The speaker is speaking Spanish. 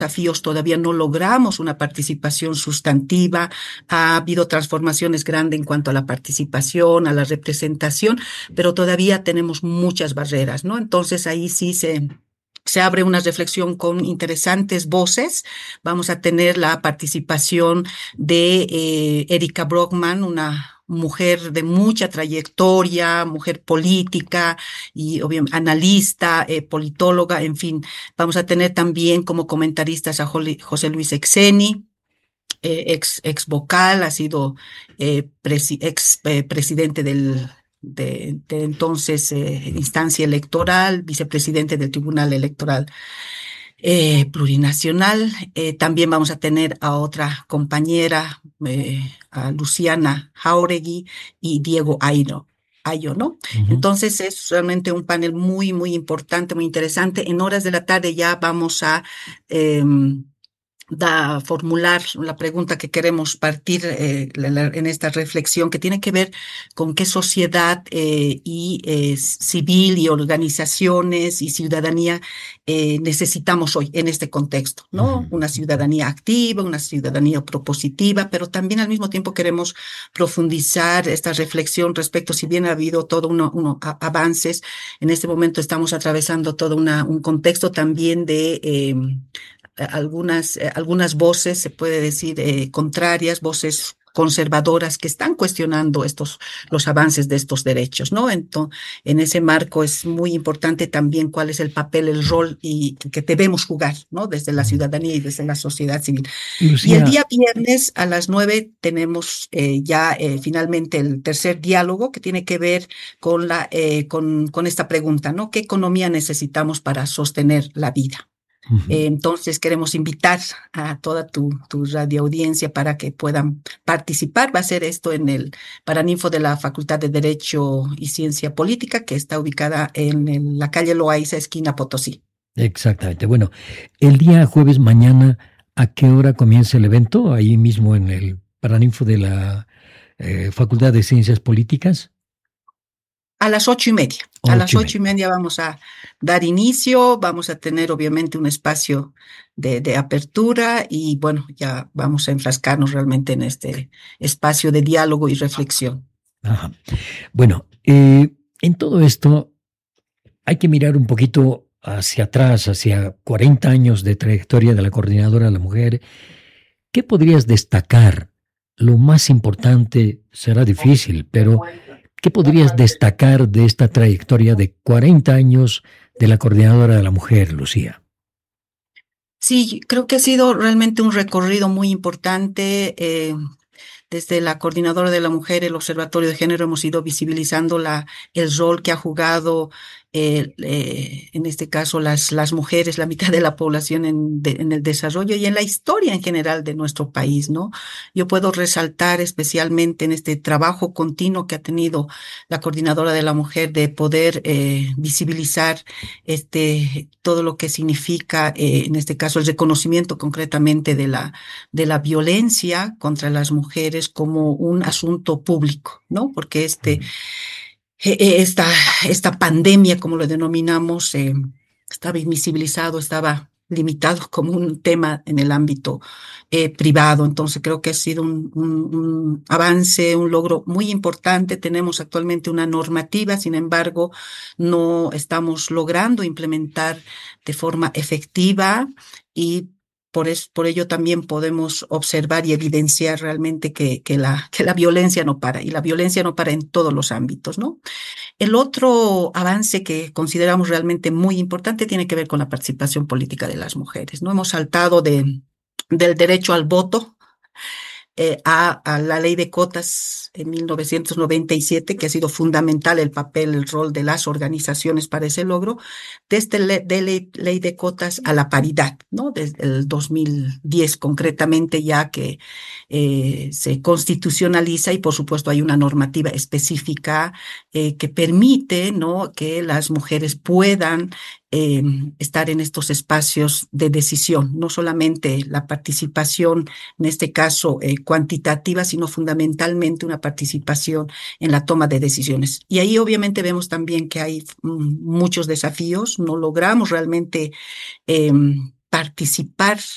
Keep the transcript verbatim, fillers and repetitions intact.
desafíos, todavía no logramos una participación sustantiva, ha habido transformaciones grandes en cuanto a la participación, a la representación, pero todavía tenemos muchas barreras, ¿no? Entonces ahí sí se... Se abre una reflexión con interesantes voces. Vamos a tener la participación de eh, Erika Brockman, una mujer de mucha trayectoria, mujer política y obviamente analista, eh, politóloga, en fin. Vamos a tener también como comentaristas a José Luis Exeni, eh, ex, ex vocal, ha sido eh, presi, ex eh, presidente del de, de entonces eh, instancia electoral, vicepresidente del Tribunal Electoral eh, Plurinacional. Eh, también vamos a tener a otra compañera, eh, a Luciana Jauregui y Diego Aino. Ayo, ¿no? Uh-huh. Entonces es realmente un panel muy, muy importante, muy interesante. En horas de la tarde ya vamos a eh, da formular la pregunta que queremos partir eh, la, en esta reflexión, que tiene que ver con qué sociedad eh, y eh, civil y organizaciones y ciudadanía eh, necesitamos hoy en este contexto, ¿no? Uh-huh. Una ciudadanía activa, una ciudadanía propositiva, pero también al mismo tiempo queremos profundizar esta reflexión respecto, si bien ha habido todo uno, uno a, avances, en este momento estamos atravesando todo una, un contexto también de eh, algunas, eh, algunas voces, se puede decir, eh, contrarias, voces conservadoras que están cuestionando estos, los avances de estos derechos, ¿no? Entonces, en ese marco es muy importante también cuál es el papel, el rol y que debemos jugar, ¿no? Desde la ciudadanía y desde la sociedad civil. Lucía. Y el día viernes a las nueve tenemos eh, ya eh, finalmente el tercer diálogo que tiene que ver con la, eh, con, con esta pregunta, ¿no? ¿Qué economía necesitamos para sostener la vida? Uh-huh. Eh, entonces queremos invitar a toda tu, tu radio audiencia para que puedan participar. Va a ser esto en el Paraninfo de la Facultad de Derecho y Ciencia Política, que está ubicada en, en la calle Loaiza, esquina Potosí. Exactamente. Bueno, el día jueves mañana, ¿a qué hora comienza el evento? Ahí mismo en el Paraninfo de la eh, Facultad de Ciencias Políticas. A las ocho y media. Ocho a las ocho y media vamos a dar inicio, vamos a tener obviamente un espacio de, de apertura y bueno, ya vamos a enfrascarnos realmente en este espacio de diálogo y reflexión. Ajá. Bueno, eh, en todo esto hay que mirar un poquito hacia atrás, hacia cuarenta años de trayectoria de la Coordinadora de la Mujer. ¿Qué podrías destacar? Lo más importante será difícil, pero ¿qué podrías destacar de esta trayectoria de cuarenta años de la Coordinadora de la Mujer, Lucía? Sí, creo que ha sido realmente un recorrido muy importante. Eh, desde la Coordinadora de la Mujer, el Observatorio de Género, hemos ido visibilizando la, el rol que ha jugado, eh, eh, en este caso, las, las mujeres, la mitad de la población en, de, en el desarrollo y en la historia en general de nuestro país, ¿no? Yo puedo resaltar especialmente en este trabajo continuo que ha tenido la Coordinadora de la Mujer de poder eh, visibilizar este, todo lo que significa, eh, en este caso, el reconocimiento concretamente de la, de la violencia contra las mujeres como un asunto público, ¿no? Porque este, esta, esta pandemia, como lo denominamos, eh, estaba invisibilizado, estaba limitado como un tema en el ámbito eh, privado. Entonces creo que ha sido un, un, un avance, un logro muy importante. Tenemos actualmente una normativa, sin embargo, no estamos logrando implementar de forma efectiva y Por, es, por ello también podemos observar y evidenciar realmente que, que, la, que la violencia no para, y la violencia no para en todos los ámbitos, ¿no? El otro avance que consideramos realmente muy importante tiene que ver con la participación política de las mujeres, ¿no? Hemos saltado de, del derecho al voto eh, a, a la ley de cotas en mil novecientos noventa y siete, que ha sido fundamental el papel, el rol de las organizaciones para ese logro, desde la de ley, ley de cotas a la paridad, ¿no? Desde el dos mil diez concretamente, ya que eh, se constitucionaliza y por supuesto hay una normativa específica eh, que permite, ¿no?, que las mujeres puedan Eh, estar en estos espacios de decisión, no solamente la participación, en este caso eh, cuantitativa, sino fundamentalmente una participación en la toma de decisiones. Y ahí obviamente vemos también que hay mm, muchos desafíos, no logramos realmente eh, participar